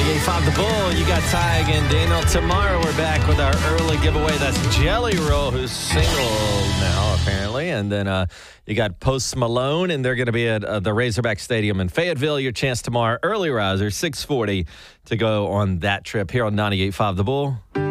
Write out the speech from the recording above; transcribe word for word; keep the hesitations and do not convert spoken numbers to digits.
ninety-eight point five The Bull. You got Ty and Daniel. Tomorrow we're back with our early giveaway. That's Jelly Roll, who's single now, apparently. And then uh, you got Post Malone, and they're going to be at uh, the Razorback Stadium in Fayetteville. Your chance tomorrow, early riser, six forty, to go on that trip here on ninety-eight point five The Bull.